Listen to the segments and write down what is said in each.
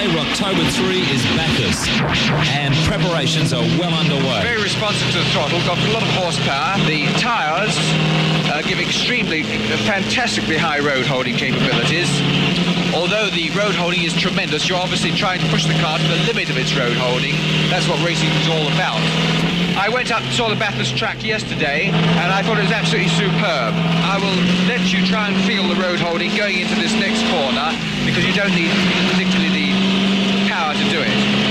today, Rocktober 3 is backers, and preparations are well underway. Very responsive to the throttle, got a lot of horsepower. The tyres give fantastically high road holding capabilities. Although the road holding is tremendous, you're obviously trying to push the car to the limit of its road holding. That's what racing is all about. I went up and saw the Bathurst track yesterday, and I thought it was absolutely superb. I will let you try and feel the road holding going into this next corner, because you don't need particularly the power to do it.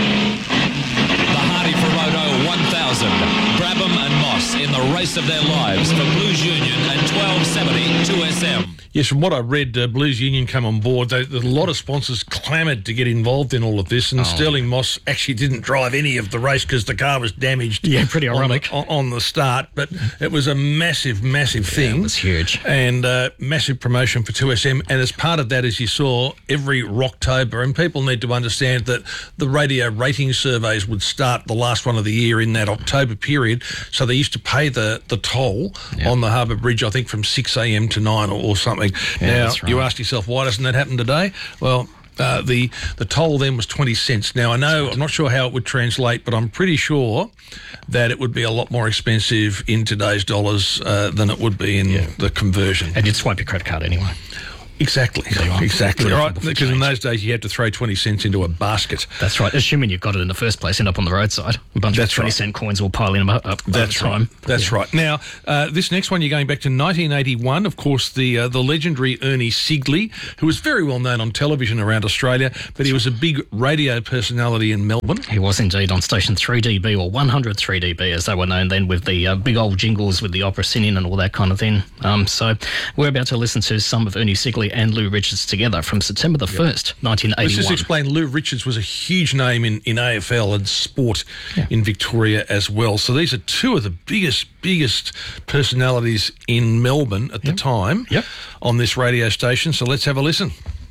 The Hardy Ferodo 1000, Brabham and Moss in the race of their lives for Blues Union and 1270 2SM. Yes, from what I read, Blues Union come on board. A lot of sponsors clamoured to get involved in all of this, and Sterling Moss actually didn't drive any of the race because the car was damaged. Yeah, pretty ironic. On the start, but it was a massive thing. It was huge. And massive promotion for 2SM. And as part of that, as you saw, every Rocktober, and people need to understand that the radio rating surveys would start the last one of the year in that October period, so they used to pay the toll on the Harbour Bridge, I think, from 6 a.m. to 9 or something. Yeah, now, you asked yourself, why doesn't that happen today? Well, the toll then was 20 cents. Now, I know, I'm not sure how it would translate, but I'm pretty sure that it would be a lot more expensive in today's dollars than it would be in the conversion. And you'd swipe your credit card anyway. Exactly. All right, because in those days you had to throw 20 cents into a basket. That's right. Assuming you've got it in the first place, end up on the roadside. A bunch of 20-cent coins will pile in up over time. That's right. Now, this next one, you're going back to 1981. Of course, the legendary Ernie Sigley, who was very well known on television around Australia, but he was a big radio personality in Melbourne. He was indeed on station 3DB, or 100 3DB, as they were known then, with the big old jingles with the opera singing and all that kind of thing. So we're about to listen to some of Ernie Sigley and Lou Richards together from September the 1st, 1981. Let's just explain, Lou Richards was a huge name in AFL and sport in Victoria as well. So these are two of the biggest personalities in Melbourne at the time on this radio station. So let's have a listen.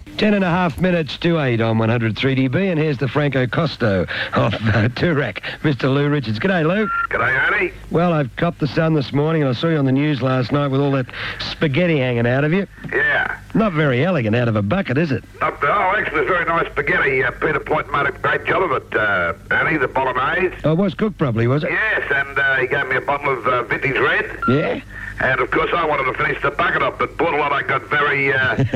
10.5 minutes to 8 on 100 3DB, and here's the Franco Costo of Toorak, Mr. Lou Richards. G'day, Lou. G'day, Ernie. Well, I've copped the sun this morning, and I saw you on the news last night with all that spaghetti hanging out of you. Yeah. Not very elegant out of a bucket, is it? Actually, it's very nice spaghetti. Peter Point made a great job of it, Ernie, the bolognese. Oh, it was cooked properly, was it? Yes, and he gave me a bottle of Vintage Red. Yeah? And, of course, I wanted to finish the bucket up, but Bordelot got very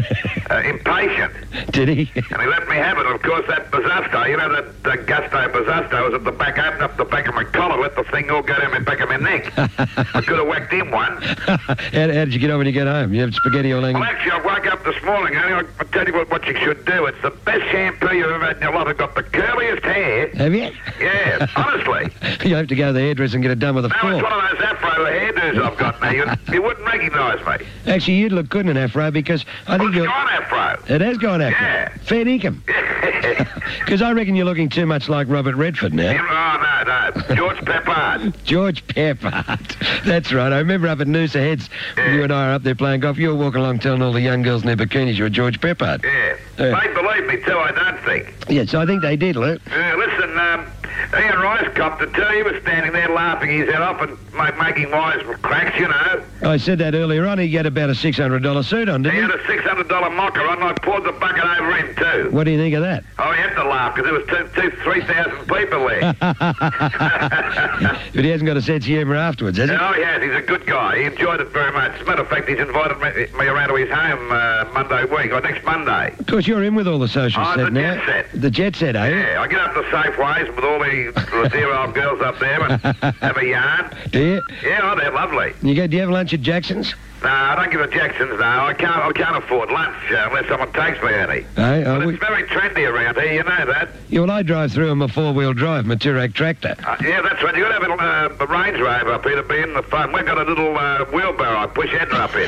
impatient. Did he? And he let me have it. Of course, that Bazasto, you know, that Gusto Bazasto was at the back, opened up the back of my collar, let the thing all go down the back of my neck. I could have whacked him one. How did you get on when you get home? You have spaghetti all hanging? Well, actually, I woke up this morning, Ernie. I'll tell you what you should do. It's the best shampoo you've ever had in your life. I've got the curliest hair. Have you? Yeah, honestly. You have to go to the hairdresser and get it done with a fork. No, it's one of those afro hairdos I've got now. You wouldn't recognise me. Actually, you'd look good in an afro because I think it's gone afro. It has gone afro. Yeah. Fair dinkum. Because I reckon you're looking too much like Robert Redford now. Oh, no. George Peppard. George Peppard. That's right. I remember up at Noosa Heads, when you and I are up there playing golf, you were walking along telling all the young girls in their bikinis you were George Peppard. Yeah. They believe me too, I don't think. Yes, I think they did, Lou. Listen, Ian Rice copped it too. He was standing there laughing his head off and making wise cracks, you know. I said that earlier on. He had about a $600 suit on, didn't he? He had a $600 mocker on, and I poured the bucket over him too. What do you think of that? Oh, he had to laugh because there was 3,000 people there. But he hasn't got a sense of humour afterwards, has he? Oh, he has. He's a good guy. He enjoyed it very much. As a matter of fact, he's invited me around to his home Monday week, or next Monday. Of course, you're in with all the social set now. Jet Set. The Jet Set, are you? Yeah, I get up to Safeways with all the dear old girls up there and have a yarn. Do you? Yeah, they're lovely. Do you have lunch at Jackson's? No, I don't give the Jacksons, no. I can't afford lunch unless someone takes me any. Hey, but it's very trendy around here, you know that. Yeah, well, I drive through in my four-wheel drive, my Toorak tractor. Yeah, that's right. You've got to have a Range Rover up here to be in the fun. We've got a little wheelbarrow I push Edna up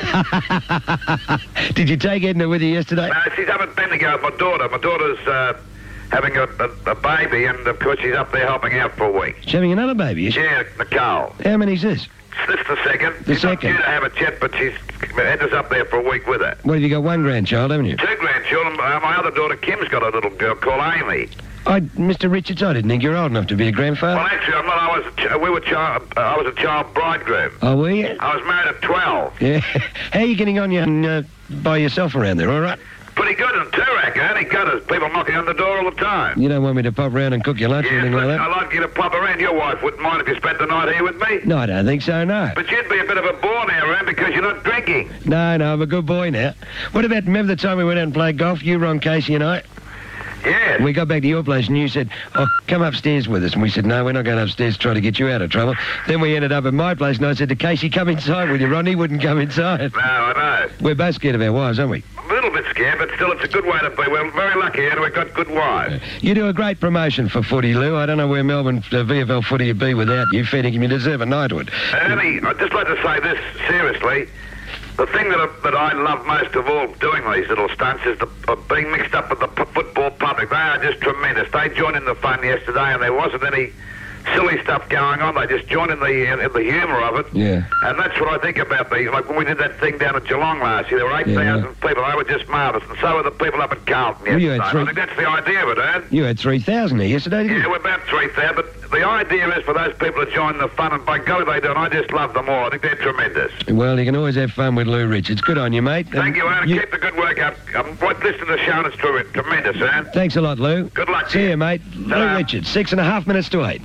in. Did you take Edna with you yesterday? No, she's up at Bendigo with my daughter. My daughter's having a baby, and, of course, she's up there helping out for a week. She's having another baby, is she? Yeah, Nicole. How many's this? This is the second. She's not due to have a jet, but Edna's up there for a week with her. What, have you got one grandchild, haven't you? 2 grandchildren. My other daughter, Kim's got a little girl called Amy. Mr. Richards, I didn't think you were old enough to be a grandfather. Well, actually, I'm not. I was a child bridegroom. Oh, were you? I was married at 12. Yeah. How are you getting on by yourself around there, all right? Pretty good in Toorak, Ernie. God, as people knocking on the door all the time. You don't want me to pop round and cook your lunch or Yes, anything like that? I'd like you to pop around. Your wife wouldn't mind if you spent the night here with me. No, I don't think so, no. But you'd be a bit of a bore now, around because you're not drinking. No, I'm a good boy now. What about, remember the time we went out and played golf, you, Ron, Casey and I? Yes. We got back to your place and you said, oh, come upstairs with us. And we said, no, we're not going upstairs to try to get you out of trouble. Then we ended up at my place and I said to Casey, come inside with you. Ron, he wouldn't come inside. No, I know. We're both scared of our wives, aren't we? A little bit scared, but still it's a good way to be. We're very lucky here. We've got good wives. You do a great promotion for footy, Lou. I don't know where Melbourne VFL footy would be without you. Fair dinkum, you deserve a knighthood. Ernie, I'd just like to say this seriously. The thing that I love most of all doing these little stunts is being mixed up with the football public. They are just tremendous. They joined in the fun yesterday and there wasn't any silly stuff going on. They just joined in the humour of it. Yeah. And that's what I think about these. Like when we did that thing down at Geelong last year, there were 8,000 people. They were just marvellous. And so were the people up at Carlton Well, you yesterday. had I think that's the idea of it, Ern. You had 3,000 there yesterday, didn't you? Yeah, we're about 3,000, but the idea is for those people to join the fun, and by golly they do, and I just love them all. I think they're tremendous. Well, you can always have fun with Lou Richards. Good on you, mate. Thank you, Ern. Keep the good work up. I'm listening to the show, and it's tremendous, Ern. Thanks a lot, Lou. Good luck to See you. you, mate. Ta-ra. Lou Richards, 6.5 minutes to 8.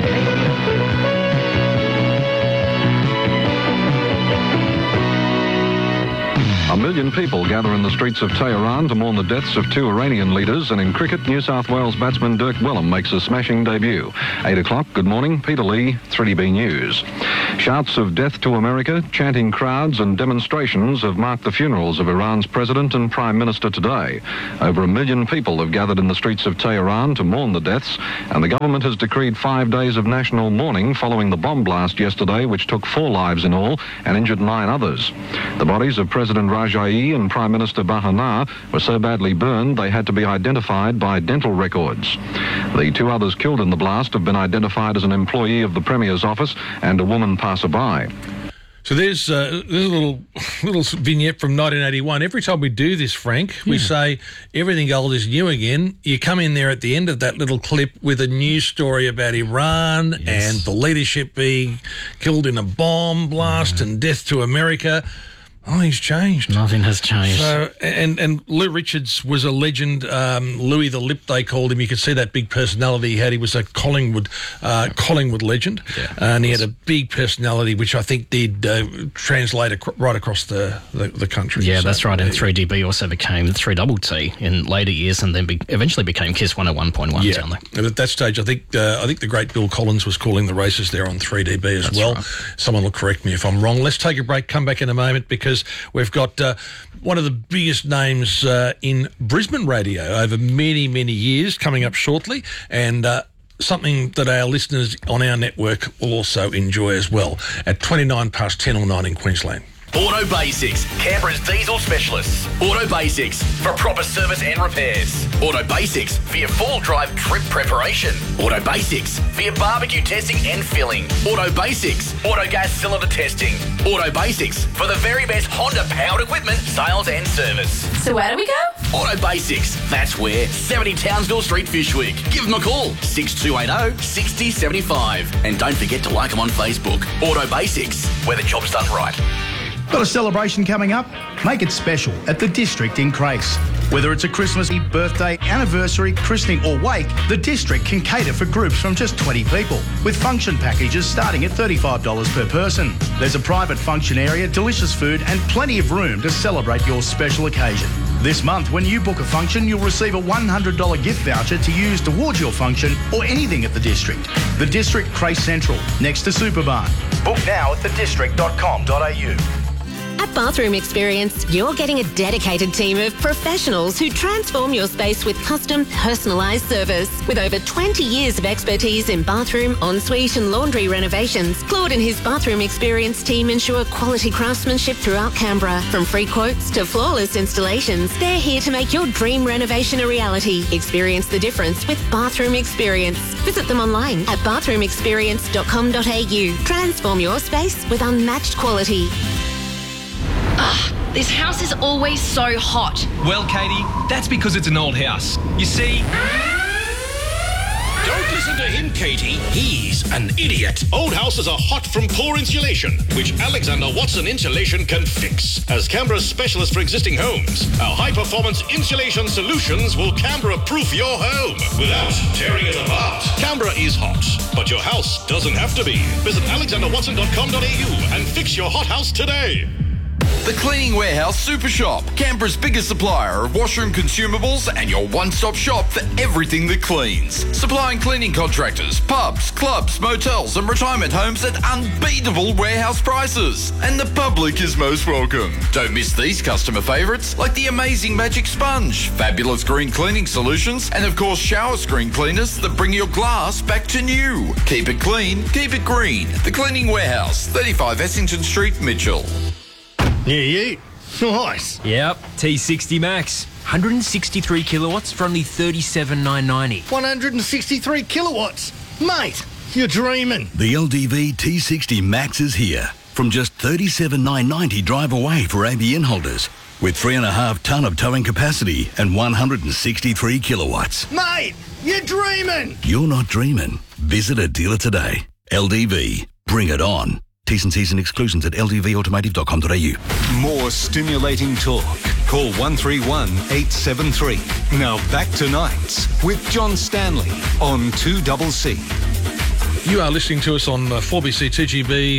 A million people gather in the streets of Tehran to mourn the deaths of two Iranian leaders, and in cricket, New South Wales batsman Dirk Wellham makes a smashing debut. 8 o'clock, good morning, Peter Lee, 3DB News. Shouts of death to America, chanting crowds and demonstrations have marked the funerals of Iran's president and prime minister today. Over 1 million people have gathered in the streets of Tehran to mourn the deaths, and the government has decreed 5 days of national mourning following the bomb blast yesterday, which took 4 lives in all and injured 9 others. The bodies of President Rajaei and Prime Minister Bahana were so badly burned they had to be identified by dental records. The 2 others killed in the blast have been identified as an employee of the Premier's office and a woman passerby. So there's a little vignette from 1981. Every time we do this, Frank, we say everything old is new again. You come in there at the end of that little clip with a news story about Iran and the leadership being killed in a bomb blast and death to America. Oh, he's changed. Nothing has changed. So, and Lou Richards was a legend. Louis the Lip, they called him. You could see that big personality he had. He was a Collingwood legend, and he had a big personality, which I think did translate right across the country. Yeah, so, that's right. And 3DB also became 3TT in later years, and then eventually became KISS 101.1 down there. And at that stage, I think the great Bill Collins was calling the races there on 3DB as well. Right. Someone will correct me if I'm wrong. Let's take a break. Come back in a moment because we've got one of the biggest names in Brisbane radio over many, many years coming up shortly, and something that our listeners on our network will also enjoy as well at 10:29 or 9 in Queensland. Auto Basics, Canberra's diesel specialists. Auto Basics, for proper service and repairs. Auto Basics, for your fall drive trip preparation. Auto Basics, for your barbecue testing and filling. Auto Basics, auto gas cylinder testing. Auto Basics, for the very best Honda powered equipment, sales and service. So where do we go? Auto Basics, that's where. 70 Townsville Street, Fyshwick. Give them a call, 6280 6075. And don't forget to like them on Facebook. Auto Basics, where the job's done right. Got a celebration coming up? Make it special at the District in Crace. Whether it's a Christmas Eve, birthday, anniversary, christening or wake, the District can cater for groups from just 20 people, with function packages starting at $35 per person. There's a private function area, delicious food and plenty of room to celebrate your special occasion. This month, when you book a function, you'll receive a $100 gift voucher to use towards your function or anything at the District. The District Crace Central, next to Superbarn. Book now at thedistrict.com.au. At Bathroom Experience, you're getting a dedicated team of professionals who transform your space with custom, personalised service. With over 20 years of expertise in bathroom, ensuite and laundry renovations, Claude and his Bathroom Experience team ensure quality craftsmanship throughout Canberra. From free quotes to flawless installations, they're here to make your dream renovation a reality. Experience the difference with Bathroom Experience. Visit them online at bathroomexperience.com.au. Transform your space with unmatched quality. This house is always so hot. Well, Katie, that's because it's an old house. You see, Don't listen to him, Katie. He's an idiot. Old houses are hot from poor insulation, which Alexander Watson Insulation can fix. As Canberra's specialist for existing homes, our high-performance insulation solutions will Canberra-proof your home without tearing it apart. Canberra is hot, but your house doesn't have to be. Visit alexanderwatson.com.au and fix your hot house today. The Cleaning Warehouse Super Shop, Canberra's biggest supplier of washroom consumables and your one-stop shop for everything that cleans. Supplying cleaning contractors, pubs, clubs, motels and retirement homes at unbeatable warehouse prices. And the public is most welcome. Don't miss these customer favourites like the amazing Magic Sponge, fabulous green cleaning solutions and of course shower screen cleaners that bring your glass back to new. Keep it clean, keep it green. The Cleaning Warehouse, 35 Essington Street, Mitchell. Yeah. Nice. Yep, T60 Max. 163 kilowatts for only $37,990. 163 kilowatts. Mate, you're dreaming. The LDV T60 Max is here. From just $37,990 drive away for ABN holders. With 3.5 tonne of towing capacity and 163 kilowatts. Mate, you're dreaming. You're not dreaming. Visit a dealer today. LDV. Bring it on. T's and C's and exclusions at ldvautomotive.com.au. More stimulating talk. Call 131 873. Now back to Nights with John Stanley on 2CC. You are listening to us on 4BC, 2GB,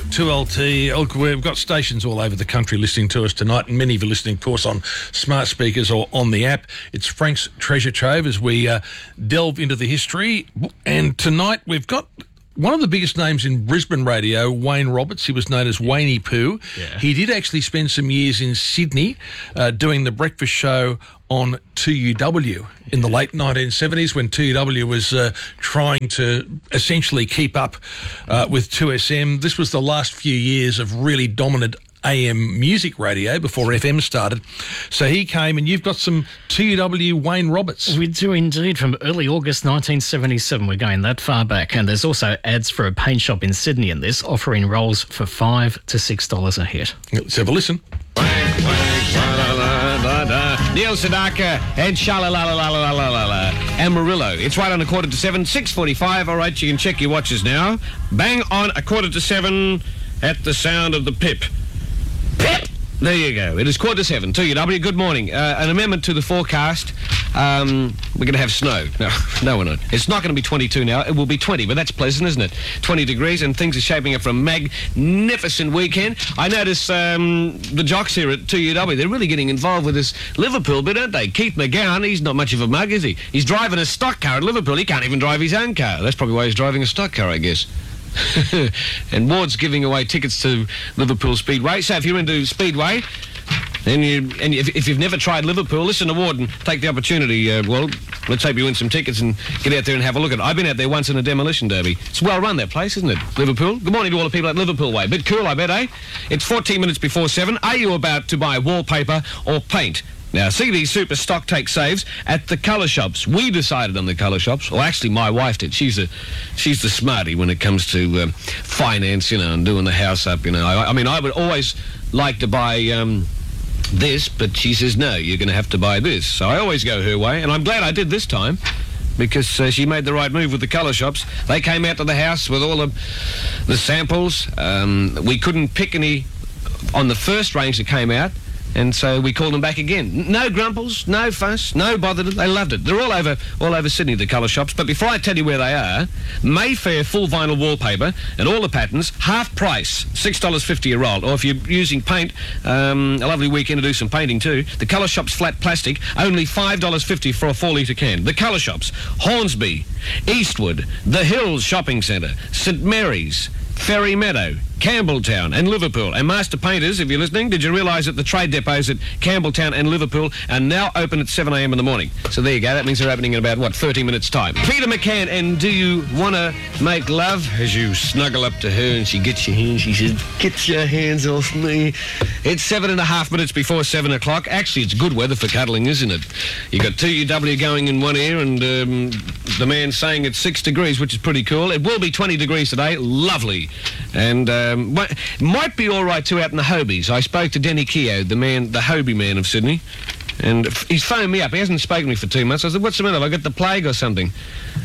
2LT. We've got stations all over the country listening to us tonight, and many of you listening, of course, on smart speakers or on the app. It's Frank's Treasure Trove as we delve into the history. And tonight we've got one of the biggest names in Brisbane radio, Wayne Roberts. He was known as Waynie Poo. Yeah. He did actually spend some years in Sydney doing the breakfast show on 2UW in the late 1970s when 2UW was trying to essentially keep up with 2SM. This was the last few years of really dominant AM music radio before FM started. So he came, and you've got some 2UW Wayne Roberts. We do indeed, from early August 1977. We're going that far back. And there's also ads for a paint shop in Sydney in this, offering rolls for $5 to $6 a hit. Let's have a listen. Neil Sedaka and Shala-la-la-la-la-la-la-la. Amarillo. It's right on 7:15, 6:45. All right, you can check your watches now. Bang on 6:45 at the sound of the pip. Pip! There you go. It is 7:15. 2UW, good morning. An amendment to the forecast. We're going to have snow. No, we're not. It's not going to be 22 now. It will be 20, but that's pleasant, isn't it? 20 degrees, and things are shaping up for a magnificent weekend. I notice the jocks here at 2UW, they're really getting involved with this Liverpool bit, aren't they? Keith McGowan, he's not much of a mug, is he? He's driving a stock car at Liverpool. He can't even drive his own car. That's probably why he's driving a stock car, I guess. And Ward's giving away tickets to Liverpool Speedway. So if you're into Speedway, if you've never tried Liverpool, listen to Ward and take the opportunity. Let's hope you win some tickets and get out there and have a look at it. I've been out there once in a demolition derby. It's well run, that place, isn't it? Liverpool. Good morning to all the people at Liverpool Way. Bit cool, I bet, eh? It's 14 minutes before 7. Are you about to buy wallpaper or paint? Now, see these super stock take saves at the colour shops. We decided on the colour shops. Well, actually, my wife did. She's the smarty when it comes to finance, and doing the house up, I mean, I would always like to buy this, but she says, no, you're going to have to buy this. So I always go her way, and I'm glad I did this time, because she made the right move with the colour shops. They came out to the house with all the samples. We couldn't pick any on the first range that came out, and so we called them back again. No grumples, no fuss, no bother. They loved it. They're all over Sydney, the colour shops. But before I tell you where they are, Mayfair full vinyl wallpaper and all the patterns, half price, $6.50 a roll. Or if you're using paint, a lovely weekend to do some painting too. The colour shops flat plastic, only $5.50 for a 4-litre can. The colour shops, Hornsby, Eastwood, The Hills Shopping Centre, St Mary's, Ferry Meadow, Campbelltown and Liverpool. And Master Painters, if you're listening, did you realise that the trade depots at Campbelltown and Liverpool are now open at 7 a.m. in the morning? So there you go. That means they're opening in about, 30 minutes' time. Peter McCann, and do you want to make love? As you snuggle up to her and she gets your hands, she says, get your hands off me. It's 7.5 minutes before 7 o'clock. Actually, it's good weather for cuddling, isn't it? You got 2UW going in one ear and the man saying it's 6 degrees, which is pretty cool. It will be 20 degrees today. Lovely. And might be all right too out in the Hobies. I spoke to Denny Keogh, the Hobie man of Sydney, and he's phoned me up. He hasn't spoken to me for 2 months. I said, what's the matter? Have I got the plague or something?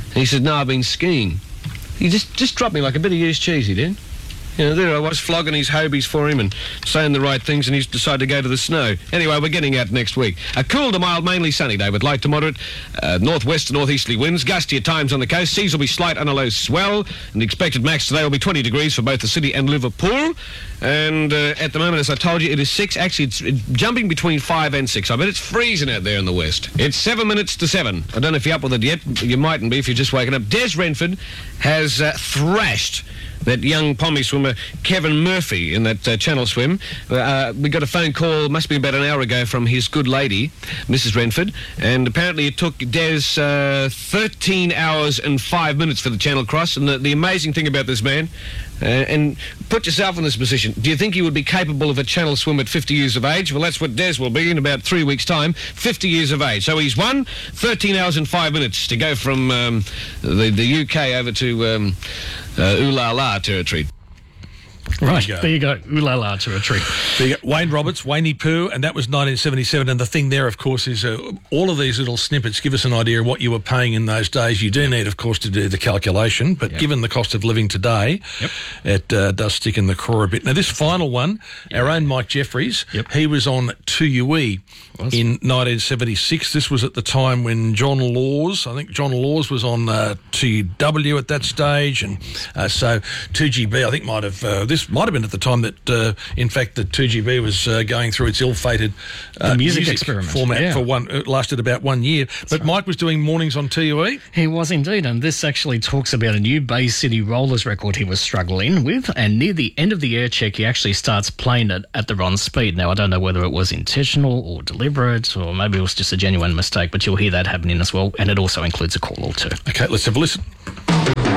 And he said, no, I've been skiing. He just dropped me like a bit of used cheese, he did. You know, there I was flogging his Hobies for him and saying the right things, and he's decided to go to the snow. Anyway, we're getting out next week. A cool to mild, mainly sunny day with light to moderate northwest to northeasterly winds, gusty at times on the coast. Seas will be slight on a low swell, and the expected max today will be 20 degrees for both the city and Liverpool. And at the moment, as I told you, it is 6. Actually, it's jumping between 5 and 6. I bet it's freezing out there in the west. It's 7 minutes to 7. I don't know if you're up with it yet. You mightn't be if you're just waking up. Des Renford has thrashed that young pommy swimmer Kevin Murphy in that channel swim. We got a phone call, must be about an hour ago, from his good lady, Mrs. Renford, and apparently it took Des 13 hours and 5 minutes for the channel cross. And the amazing thing about this man, and put yourself in this position, do you think he would be capable of a channel swim at 50 years of age? Well, that's what Des will be in about 3 weeks' time, 50 years of age. So he's won 13 hours and 5 minutes to go from the UK over to Ooh La La territory. Right, there you go. Ooh La La territory. There you go. Wayne Roberts, Wayne Pooh, and that was 1977. And the thing there, of course, is all of these little snippets give us an idea of what you were paying in those days. You do need, of course, to do the calculation, but given the cost of living today, it does stick in the craw a bit. Now, this final one, our own Mike Jeffries, he was on 2UE in 1976. This was at the time when John Laws was on 2W at that stage, and so 2GB, I think, this might have been at the time that, in fact, the 2GB was going through its ill-fated music experiment format for it lasted about 1 year. But Mike was doing mornings on 2UE. He was indeed, and this actually talks about a new Bay City Rollers record he was struggling with, and near the end of the air check, he actually starts playing it at the wrong speed. Now, I don't know whether it was intentional or deliberate, or maybe it was just a genuine mistake, but you'll hear that happening as well, and it also includes a call or two. Okay, let's have a listen.